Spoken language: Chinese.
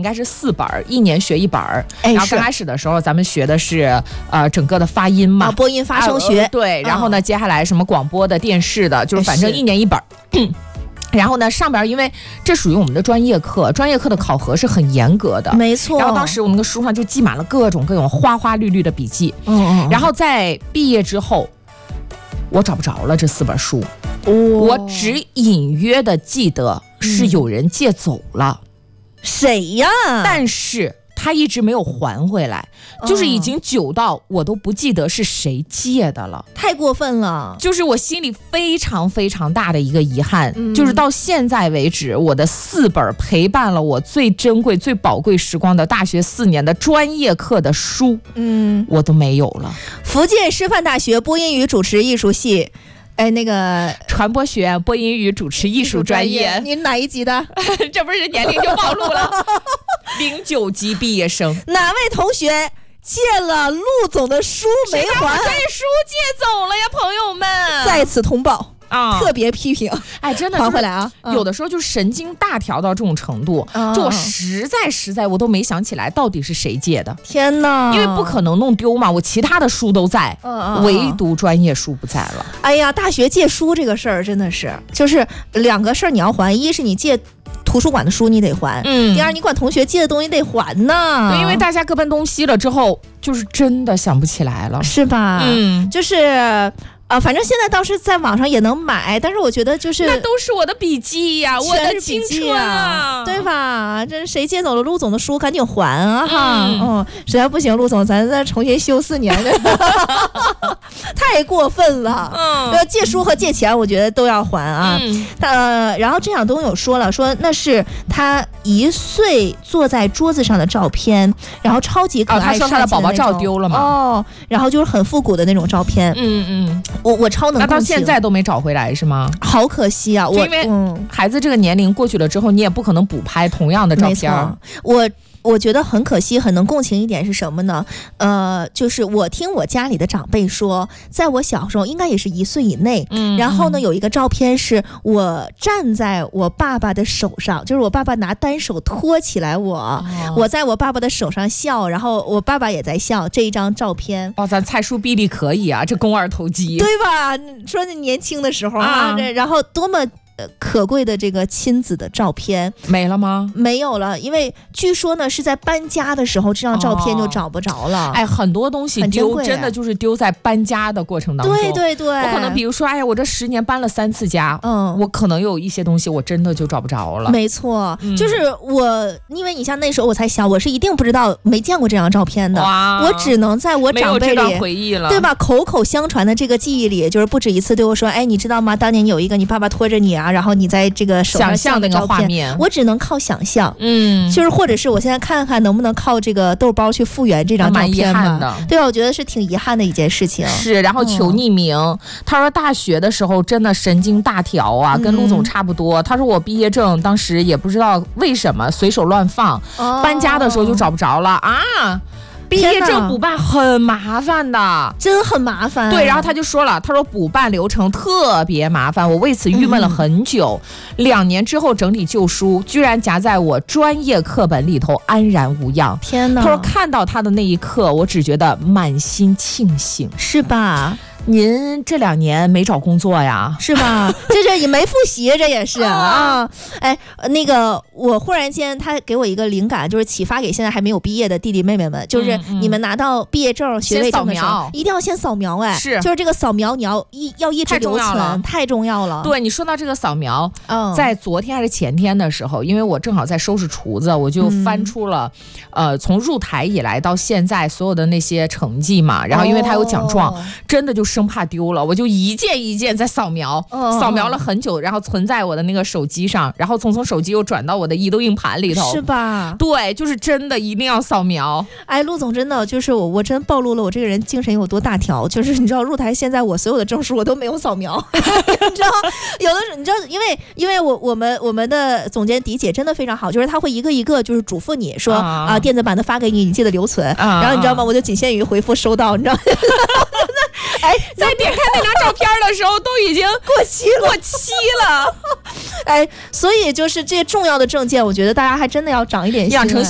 该是4本，1年学1本。然后刚开始的时候咱们学的是整个的发音嘛， 播音发声学。 对，然后呢接下来什么广播的、电视的，就是反正1年1本。然后呢，上边因为这属于我们的专业课，专业课的考核是很严格的， 没错。 然后当时我那个书上就记满了各种各种花花绿绿的笔记。然后在毕业之后，我找不着了这4本书，我只隐约的记得是有人借走了， 谁呀？ 但是他一直没有还回来，就是已经久到我都不记得是谁借的了， 太过分了。 就是我心里非常非常大的一个遗憾，就是到现在为止，我的4本陪伴了我最珍贵、最宝贵时光的大学4年的专业课的书，我都没有了。 福建师范大学播音与主持艺术系。那个传播学院播音与主持艺术专业， 你哪一级的？ 这不是年龄就暴露了。09级毕业生。 哪位同学借了陆总的书没还？ 谁把我这书借走了呀，朋友们！ 在此通报。特别批评， 真的还回来啊！ 有的时候就神经大条到这种程度，就我实在我都没想起来到底是谁借的。 天哪！ 因为不可能弄丢嘛，我其他的书都在，唯独专业书不在了。 哎呀，大学借书这个事儿真的是，就是2个事儿你要还，一是你借图书馆的书你得还，第二你管同学借的东西得还呢。 对，因为大家各奔东西了之后，就是真的想不起来了， 是吧？就是反正现在倒是在网上也能买，但是我觉得就是那都是我的笔记呀，我的青春啊， 对吧？这谁借走了陆总的书，赶紧还啊！哈，实在不行，陆总咱再重新修4年的，太过分了。借书和借钱，我觉得都要还啊。然后郑晓东有说了，说那是他1岁坐在桌子上的照片，然后超级可爱， 他说他的宝宝照丢了嘛？ 然后就是很复古的那种照片。我超能共情。那到现在都没找回来是吗？ 好可惜啊！ 因为孩子这个年龄过去了之后，你也不可能补拍同样的照片。 我觉得很可惜，很能共情一点是什么呢？就是我听我家里的长辈说，在我小时候应该也是1岁以内，然后呢有一个照片是我站在我爸爸的手上，就是我爸爸拿单手托起来我在我爸爸的手上笑，然后我爸爸也在笑，这一张照片。 咱蔡叔臂力可以啊，这肱二头肌， 对吧？说你年轻的时候然后多么可贵的这个亲子的照片没了吗？ 没有了，因为据说呢是在搬家的时候这张照片就找不着了。 很多东西丢真的就是丢在搬家的过程当中。 对， 我可能比如说我这10年搬了3次家，我可能有一些东西我真的就找不着了。 没错，就是因为你像那时候我才小，我是一定不知道没见过这张照片的，我只能在我长辈里没有这段回忆了， 对吧？口口相传的这个记忆里，就是不止一次对我说，你知道吗？当年有一个你爸爸拖着你然后你在这个手上想象那个画面， 我只能靠想象，就是或者是我现在看看能不能靠这个豆包去复原这张照片嘛？对吧？我觉得是挺遗憾的一件事情。 是，然后求匿名，他说大学的时候真的神经大条啊，跟陆总差不多。他说我毕业证当时也不知道为什么随手乱放，搬家的时候就找不着了啊。毕业证补办很麻烦的， 真很麻烦。 对，然后他就说了，他说补办流程特别麻烦，我为此郁闷了很久。2年之后整理旧书，居然夹在我专业课本里头安然无恙。 天哪！ 他说看到他的那一刻，我只觉得满心庆幸， 是吧？ 您这2年没找工作呀？ 是吧？这也没复习，这也是啊。那个我忽然间他给我一个灵感，就是启发给现在还没有毕业的弟弟妹妹们，就是你们拿到毕业证、学位证的时候，一定要先扫描。 是， 就是这个扫描你要一直留存，太重要了。 对，你说到这个扫描，在昨天还是前天的时候，因为我正好在收拾厨子，我就翻出了从入台以来到现在所有的那些成绩嘛，然后因为他有奖状，真的就生怕丢了，我就一件一件在扫描，扫描了很久，然后存在我的那个手机上，然后从手机又转到我的移动硬盘里头， 是吧？ 对，就是真的一定要扫描。 陆总真的就是我真暴露了我这个人精神有多大条，就是你知道入台现在我所有的证书我都没有扫描，你知道有的你知道因为我们的总监迪姐真的非常好，就是他会一个一个就是嘱咐你说电子版的发给你，你记得留存，然后你知道吗？我就仅限于回复收到，你知道。 在点开那张照片的时候都已经过期了。 所以就是这些重要的证件，我觉得大家还真的要长一点心， 养成